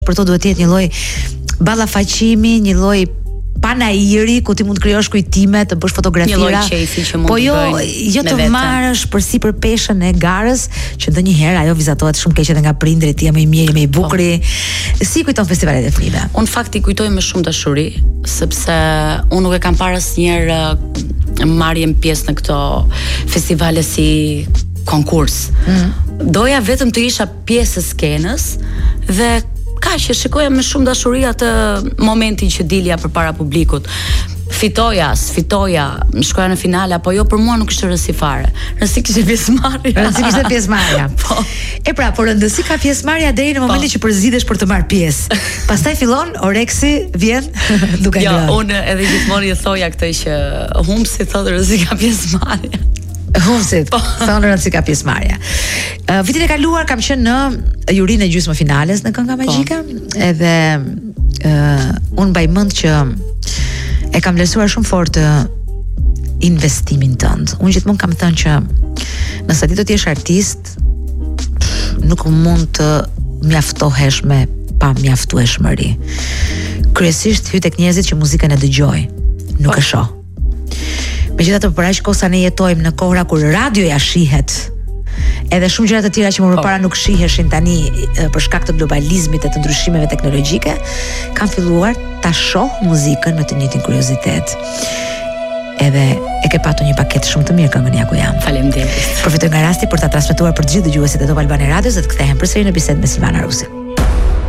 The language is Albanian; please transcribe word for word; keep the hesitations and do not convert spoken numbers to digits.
Për to duhet të jetë një lloj ballafaqimi, një lloj panairi ku ti mund të krijosh kujtime, të bësh fotografira. Një lloj qefi që mund po jo, të bëj. Jo të marrësh përsipër peshën e garës, që ndonjëherë ajo vizatohet shumë keq edhe nga prindrit, ti je më i mirë, më i bukur. Si kujton festivalet e fëmijëve? Unë fakti kujtoj me shumë dashuri, sepse unë nuk e kam parë asnjëherë marrjen pjesë në këto festivale si konkurs. Mm. Doja vetëm të isha pjesë e skenës dhe ka që shikoja me shumë dashuri atë momentin që dilja përpara publikut. Fitoja, sfitoja, shkoja në finale, apo jo, për mua nuk ishte rëndësi fare. Rëndësi kishte pjesëmarrja. Rëndësi kishte pjesëmarrja. Po. E pra, por rëndësi ka pjesëmarrja deri në momentin që përzitesh për të marrë pjesë. Pastaj fillon oreksi, vjen duke ngrënë. Jo, unë edhe gjithmonë i thoja këtë që humbsi thotë rëndësi ka pjesëmarrja. Humsit, thonë rëndësi ka pjesëmarrja. Uh, vitin e kaluar kam qenë në jurinë e gjysmë finales në Kënga Magjike, edhe uh, unë mbaj mend që e kam vlerësuar shumë fort uh, investimin tënd. Unë gjithmonë kam thënë që nëse ti do të jesh artist, nuk mund të mjaftohesh me pa mjaftueshmëri. Kryesisht hy tek njerëzit që muzikën e dëgjoj, nuk e shoh. Megjithatë për aq kohë sa ne jetojmë në kohra kur radioja shihet, edhe shumë gjëra të tjera që më përpara nuk shiheshin tani për shkak të globalizmit e të ndryshimeve teknologjike, kam filluar ta shoh muzikën me të njëjtin kuriozitet. Edhe e ke patur një paketë shumë të mirë Këngën Ja Ku Jam. Faleminderit. Përfitoj nga rasti për ta transmetuar për të gjithë dëgjuesit e Top Albania Radios dhe të kthehen përsëri në bisedë me Silvana Rusi.